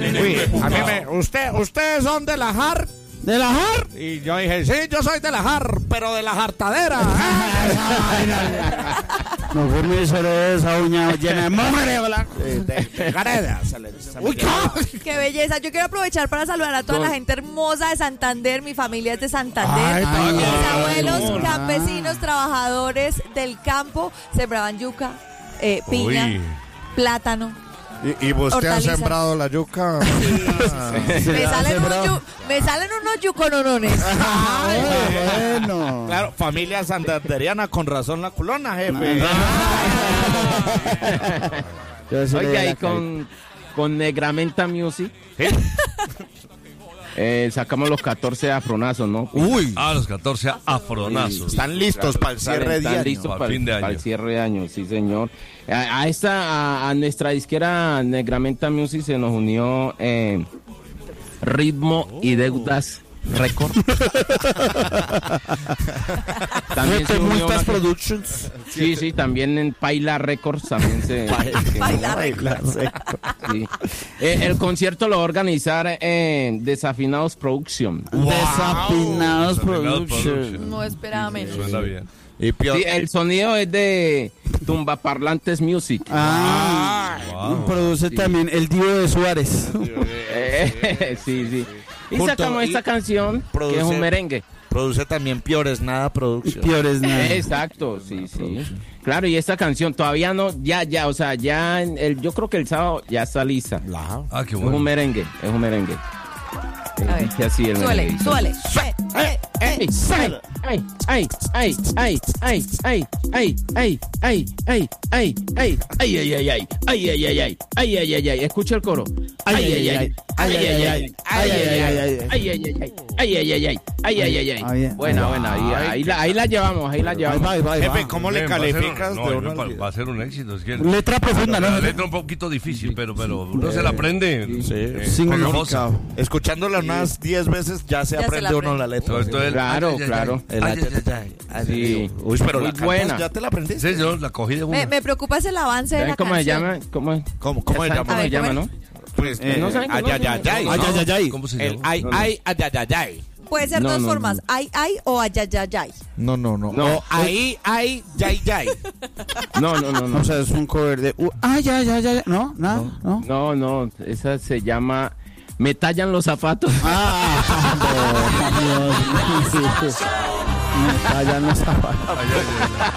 Uy, a mí ustedes son de la JAR. ¿De la JAR? Y yo dije, sí, yo soy de la JAR, pero de la jartadera. No fue muy solo esa uña llena de mugre, ¿verdad? De gareda. Uy, Qué belleza. Yo quiero aprovechar para saludar a toda la gente hermosa de Santander. Mi familia es de Santander. Mis abuelos, campesinos, trabajadores del campo, sembraban yuca, piña, plátano. ¿Y vos te has hortalizas. sembrado la yuca? Me salen unos yucononones. Bueno. Claro, familia santanderiana, con razón la culona, jefe. Oiga, y con Negramenta Music sacamos los 14 afronazos, ¿no? Uy. Los 14 afronazos. Están listos para el cierre de Están año. listos para el fin de año. para el cierre de año, sí, señor. A nuestra disquera Negramenta Music se nos unió Ritmo y Deudas Record. También se unió Multas Productions. Sí, también en Paila Records también se... Sí. El concierto lo va a organizar Desafinados Production. Desafinados Productions. No esperaba menos. Suena bien. Y Sí, el sonido es de Tumbaparlantes Music. Produce también el Divo de Suárez. Sí. Y Junto- sacamos esta canción que es un merengue. Produce también Piores Nada Producción. Peores nada. Exacto, sí. Claro, y esta canción todavía no, o sea, yo creo que el sábado ya está lista. Qué Es un bueno. merengue. A ver. Dice así el merengue. Súbale. Ay. Escucha el coro. Ay. Buena. Ahí la llevamos. Jefe, ¿cómo le Bien, va a ser calificas de uno al diez? va a ser un éxito. Es que Letra profunda, la ¿no? letra un poquito difícil, pero uno se la aprende. Significado. Escuchándola unas 10 veces ya se Ya se aprende la uno la letra. Entonces, Claro. El ay, ay. Sí. Uy, pero Muy la buena. cantas, ¿ya te la aprendiste? Sí, yo la cogí de una. Me preocupa es el avance de la ¿Cómo se canción. llama? ¿Cómo ¿Cómo se llama? ¿Cómo se llama, no? Pues, ¿no saben ay, cómo ay, se ay, llama? ay. Ay. ¿Cómo se El llama? ay, ay. Puede ser No, dos no, formas. no. Ay o ayayayay. No. No. O ay, yay. No. O sea, es un cover de... ya. No, nada, no. No, esa se llama Me tallan los zapatos. Dios mío. Me tallan los zapatos.